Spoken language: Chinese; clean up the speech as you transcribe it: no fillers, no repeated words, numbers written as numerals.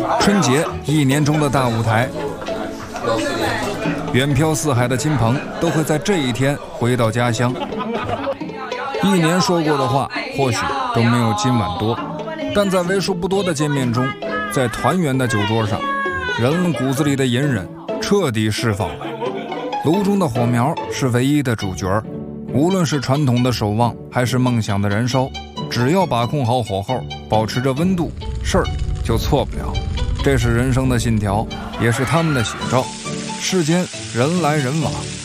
春节一年中的大舞台，远漂四海的亲朋都会在这一天回到家乡。一年说过的话或许都没有今晚多，但在为数不多的见面中，在团圆的酒桌上，人们骨子里的隐忍彻底释放了。炉中的火苗是唯一的主角，无论是传统的守望还是梦想的燃烧，只要把控好火候，保持着温度，事儿就错不了。这是人生的信条，也是他们的写照。世间人来人往，